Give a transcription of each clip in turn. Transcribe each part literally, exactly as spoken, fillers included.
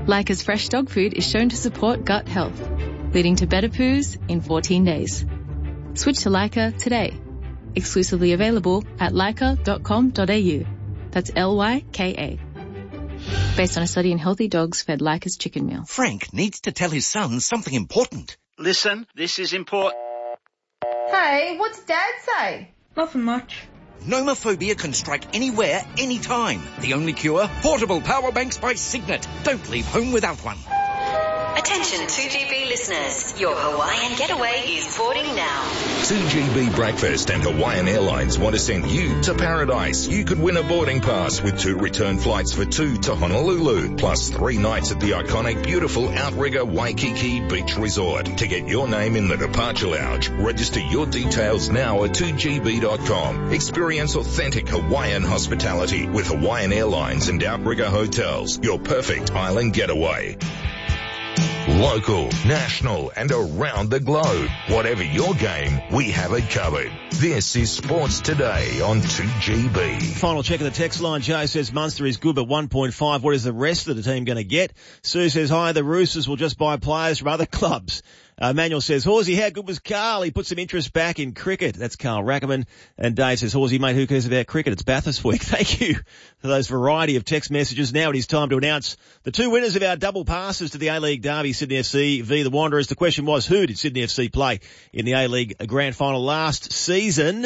Leica's fresh dog food is shown to support gut health, leading to better poos in fourteen days. Switch to Leica today. Exclusively available at leica dot com dot a u. That's L Y K A. Based on a study in healthy dogs fed Leica's chicken meal. Frank needs to tell his son something important. Listen, this is important. Hey, what's Dad say? Nothing much. Nomophobia can strike anywhere, anytime. The only cure? Portable power banks by Signet. Don't leave home without one. Attention two G B listeners, your Hawaiian getaway is boarding now. two G B Breakfast and Hawaiian Airlines want to send you to paradise. You could win a boarding pass with two return flights for two to Honolulu, plus three nights at the iconic, beautiful Outrigger Waikiki Beach Resort. To get your name in the departure lounge, register your details now at two G B dot com. Experience authentic Hawaiian hospitality with Hawaiian Airlines and Outrigger Hotels. Your perfect island getaway. Local, national and around the globe. Whatever your game, we have it covered. This is Sports Today on two G B. Final check of the text line. Joe says Munster is good but one point five. What is the rest of the team going to get? Sue says, hi, the Roosters will just buy players from other clubs. Uh, Manuel says, Horsey, how good was Carl? He put some interest back in cricket. That's Carl Rackerman. And Dave says, Horsey, mate, who cares about cricket? It's Bathurst week. Thank you for those variety of text messages. Now it is time to announce the two winners of our double passes to the A-League Derby, Sydney F C v the Wanderers. The question was, who did Sydney F C play in the A-League Grand Final last season?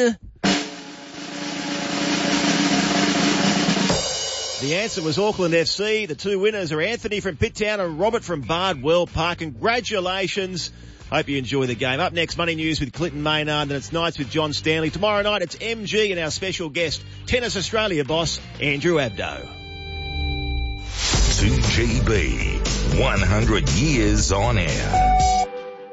The answer was Auckland F C. The two winners are Anthony from Pitttown and Robert from Bardwell Park. Congratulations. Hope you enjoy the game. Up next, Money News with Clinton Maynard, and it's Nights with John Stanley. Tomorrow night, it's M G and our special guest, Tennis Australia boss, Andrew Abdo. two G B, one hundred years on air.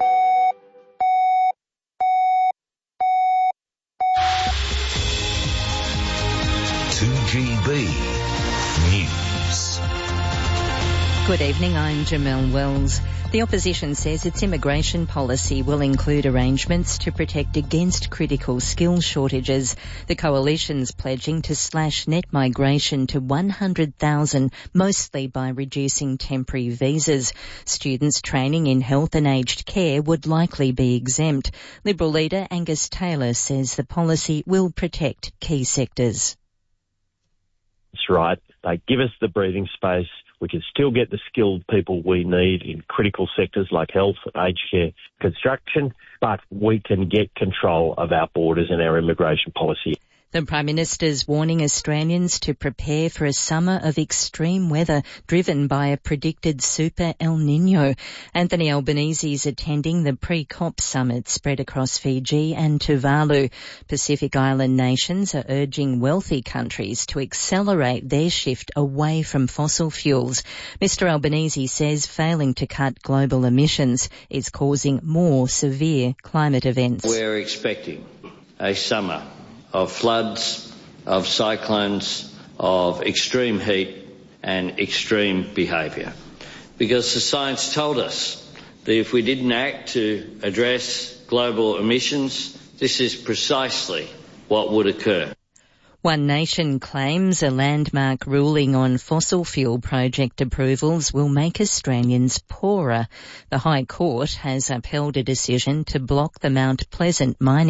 two G B News. Good evening, I'm Jamelle Wells. The opposition says its immigration policy will include arrangements to protect against critical skill shortages. The coalition's pledging to slash net migration to one hundred thousand, mostly by reducing temporary visas. Students training in health and aged care would likely be exempt. Liberal leader Angus Taylor says the policy will protect key sectors. That's right. They give us the breathing space. We can still get the skilled people we need in critical sectors like health, aged care, construction, but we can get control of our borders and our immigration policy. The Prime Minister's warning Australians to prepare for a summer of extreme weather driven by a predicted super El Niño. Anthony Albanese is attending the pre-COP summit spread across Fiji and Tuvalu. Pacific Island nations are urging wealthy countries to accelerate their shift away from fossil fuels. Mister Albanese says failing to cut global emissions is causing more severe climate events. We're expecting a summer of floods, of cyclones, of extreme heat and extreme behaviour. Because the science told us that if we didn't act to address global emissions, this is precisely what would occur. One Nation claims a landmark ruling on fossil fuel project approvals will make Australians poorer. The High Court has upheld a decision to block the Mount Pleasant mining